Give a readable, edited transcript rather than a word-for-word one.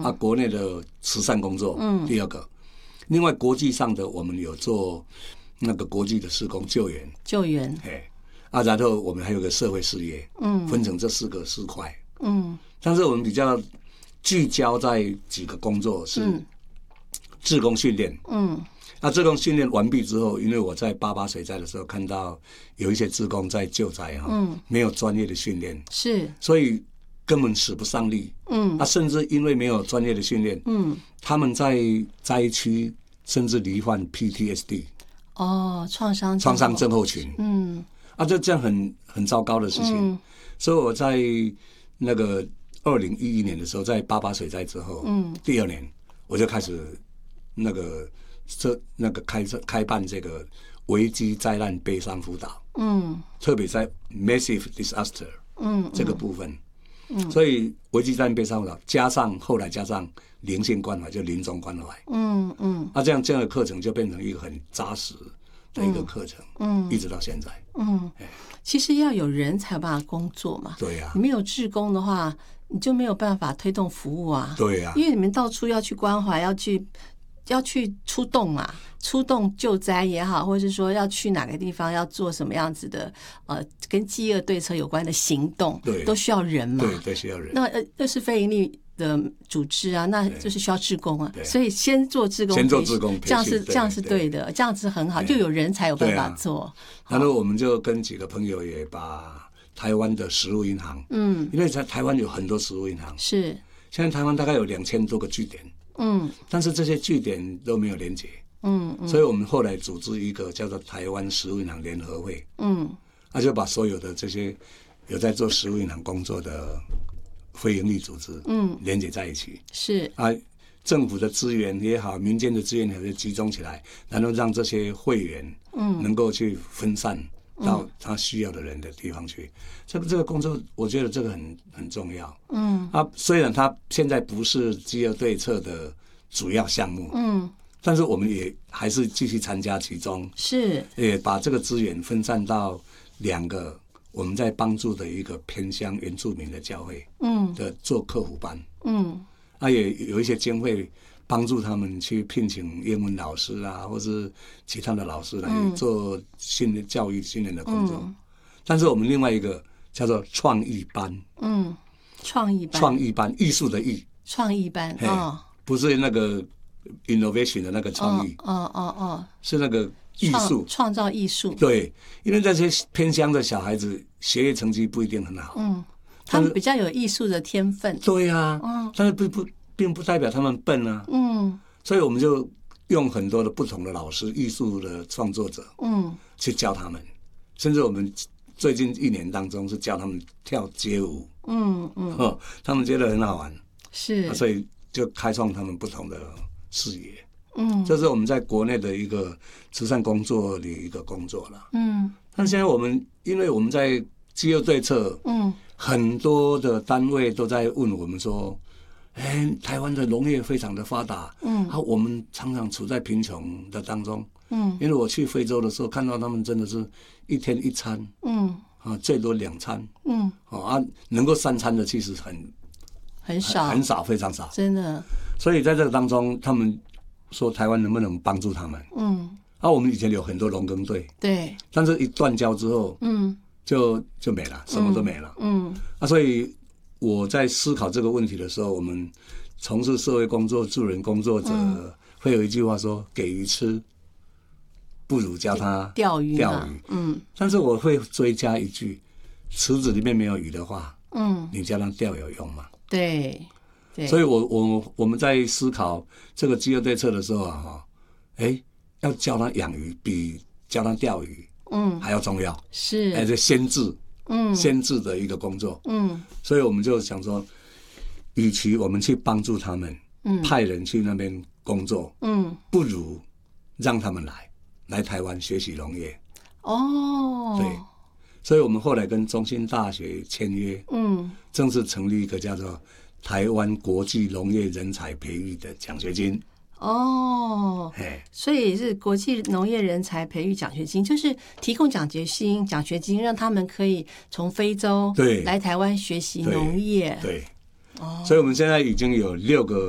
国内的慈善工作，第二个，另外国际上的我们有做那个国际的施工救援，然后我们还有个社会事业，分成这四块，但是我们比较聚焦在几个工作是志工训练，志工训练完毕之后，因为我在88水灾的时候看到有一些志工在救灾没有专业的训练， 是， 所以根本使不上力，甚至因为没有专业的训练，他们在灾区甚至罹患 PTSD， 创伤症候群，这样很糟糕的事情，所以我在那个2011年的时候，在88水灾之后，第2年我就开始开办这个危机灾难悲伤辅导，特别在 massive disaster，这个部分，所以危机灾难悲伤辅导后来加上灵性关怀，就临终关怀，这样的课程就变成一个很扎实的一个课程，一直到现在， 其实要有人才有办法工作嘛， 对呀， 你没有志工的话，你就没有办法推动服务啊， 对呀， 因为你们到处要去关怀，要去出动救灾也好，或者是说要去哪个地方要做什么样子的跟饥饿对策有关的行动，对，都需要人嘛， 对，需要人。 那是非营利的组织啊，那就是需要志工啊，所以先做志工，这样是对的，这样子很好，就有人才有办法做。 然后我们就跟几个朋友也把台湾的食物银行，因为在台湾有很多食物银行， 是现在台湾大概有2000多个据点，但是这些据点都没有连结，所以我们后来组织一个叫做台湾食物银行联合会，就把所有的这些有在做食物银行工作的非营利组织，连结在一起， 是政府的资源也好，民间的资源也好，集中起来，然后让这些会员，能够去分散到他需要的人的地方去。这个工作，我觉得这个很重要。虽然它现在不是饥饿对策的主要项目，但是我们也还是继续参加其中，是也把这个资源分散到2个我们在帮助的一个偏乡原住民的教会，的做客服班，也有一些经费帮助他们去聘请英文老师啊，或是其他的老师来做教育训练的工作。但是我们另外一个叫做创意班，创意班，艺术的艺， 创意班， 不是那个 innovation 的那个创意，是那个艺术， 创造艺术。对， 因为这些偏乡的小孩子学业成绩不一定很好， 他们比较有艺术的天分。 对啊，但是并不代表他们笨啊，所以我们就用很多的不同的老师，艺术的创作者，去教他们，甚至我们最近1年当中是教他们跳街舞，他们觉得很好玩，是，所以就开创他们不同的视野。这是我们在国内的一个慈善工作的一个工作了。但现在因为我们在饥饿对策，很多的单位都在问我们说，台湾的农业非常的发达，我们常常处在贫穷的当中，因为我去非洲的时候看到他们真的是1天1餐，最多2餐，能够3餐的其实很少，非常少，真的。所以在这个当中，他们说台湾能不能帮助他们？我们以前有很多农耕队，对，但是一断交之后，就没了，什么都没了，所以我在思考这个问题的时候，我们从事社会工作、助人工作者，会有一句话说：给鱼吃，不如教他钓鱼。但是我会追加一句：池子里面没有鱼的话，你教他钓有用吗？对。所以我们在思考这个饥饿对策的时候啊，要教他养鱼比教他钓鱼还要重要，是这先知的一个工作，所以我们就想说，与其我们去帮助他们，派人去那边工作，不如让他们来台湾学习农业。对，所以我们后来跟中兴大学签约，正式成立一个叫做台湾国际农业人才培育的奖学金。所以是国际农业人才培育奖学金，就是提供奖学金让他们可以从非洲来台湾学习农业。对，所以我们现在已经有6个